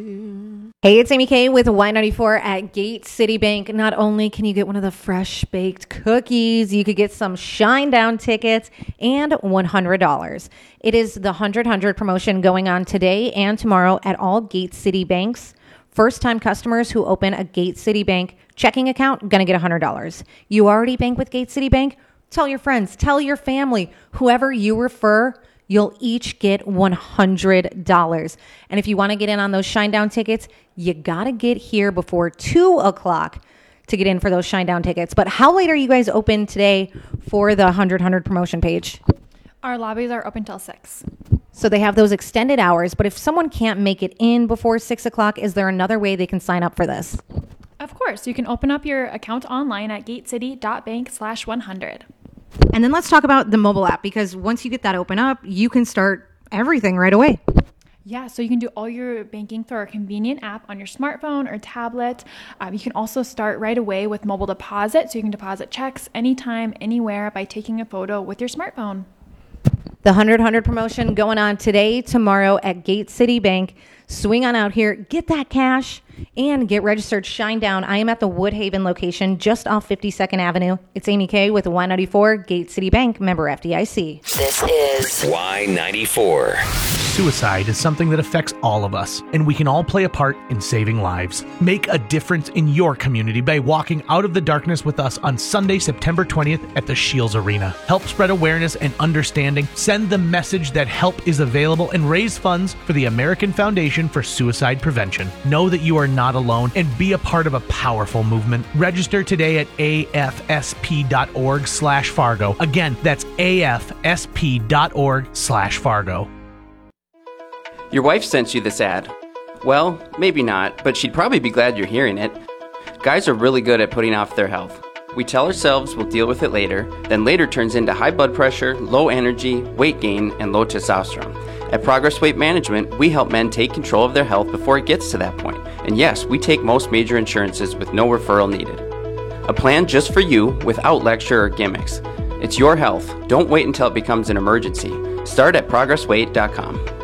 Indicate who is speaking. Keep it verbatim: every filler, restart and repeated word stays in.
Speaker 1: Hey, it's Amy Kay with Y ninety-four at Gate City Bank. Not only can you get one of the fresh baked cookies, you could get some Shine Down tickets and one hundred dollars. It is the one hundred one hundred promotion going on today and tomorrow at all Gate City Banks. First-time customers who open a Gate City Bank checking account going to get one hundred dollars. You already bank with Gate City Bank? Tell your friends, tell your family, whoever you refer, you'll each get one hundred dollars. And if you want to get in on those Shine Down tickets, you got to get here before two o'clock to get in for those Shine Down tickets. But how late are you guys open today for the one hundred one hundred promotion page?
Speaker 2: Our lobbies are open till six.
Speaker 1: So they have those extended hours. But if someone can't make it in before six o'clock, is there another way they can sign up for this?
Speaker 2: Of course. You can open up your account online at gatecity.bank slash 100.
Speaker 1: And then let's talk about the mobile app, because once you get that open up, you can start everything right away.
Speaker 2: Yeah, so you can do all your banking through our convenient app on your smartphone or tablet. Um, you can also start right away with mobile deposit, so you can deposit checks anytime, anywhere by taking a photo with your smartphone.
Speaker 1: The one hundred one hundred promotion going on today, tomorrow at Gate City Bank. Swing on out here, get that cash, and get registered. Shine Down. I am at the Woodhaven location just off fifty-second Avenue. It's Amy Kay with Y ninety-four, Gate City Bank, member F D I C.
Speaker 3: This is Y ninety-four.
Speaker 4: Suicide is something that affects all of us, and we can all play a part in saving lives. Make a difference in your community by walking out of the darkness with us on Sunday, September twentieth at the Shields Arena. Help spread awareness and understanding, send the message that help is available, and raise funds for the American Foundation for Suicide Prevention. Know that you are not alone and be a part of a powerful movement. Register today at afsp.org slash Fargo. Again, that's afsp.org slash Fargo.
Speaker 5: Your wife sent you this ad. Well, maybe not, but she'd probably be glad you're hearing it. Guys are really good at putting off their health. We tell ourselves we'll deal with it later, then later turns into high blood pressure, low energy, weight gain, and low testosterone. At Progress Weight Management, we help men take control of their health before it gets to that point. And yes, we take most major insurances with no referral needed. A plan just for you without lecture or gimmicks. It's your health. Don't wait until it becomes an emergency. Start at progress weight dot com.